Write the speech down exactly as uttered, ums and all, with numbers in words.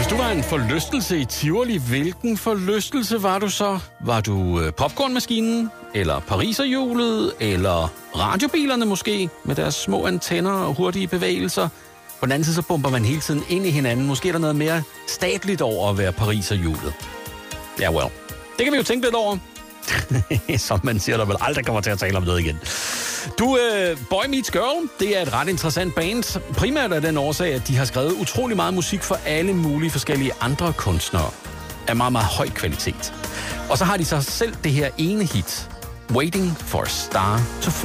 Hvis du var en forlystelse i Tivoli, hvilken forlystelse var du så? Var du popcornmaskinen, eller pariserhjulet, eller radiobilerne måske, med deres små antenner og hurtige bevægelser? På den anden side, så bomber man hele tiden ind i hinanden. Måske er der noget mere statligt over at være pariserhjulet. Ja, well. Det kan vi jo tænke lidt over. Som man siger, der vel aldrig kommer til at tale om det igen. Du, uh, Boy Meets Girl, det er et ret interessant band. Primært af den årsag, at de har skrevet utrolig meget musik for alle mulige forskellige andre kunstnere. Af meget, meget høj kvalitet. Og så har de så selv det her ene hit, Waiting for a Star to Fall.